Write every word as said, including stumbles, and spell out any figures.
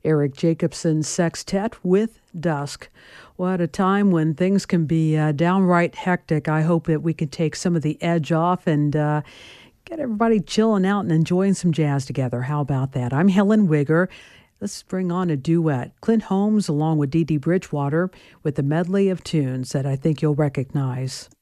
Eric Jacobson's sextet with Dusk. Well, at a time when things can be uh, downright hectic, I hope that we can take some of the edge off and uh, get everybody chilling out and enjoying some jazz together. How about that? I'm Helen Wigger. Let's bring on a duet. Clint Holmes along with Dee Dee Bridgewater with a medley of tunes that I think you'll recognize.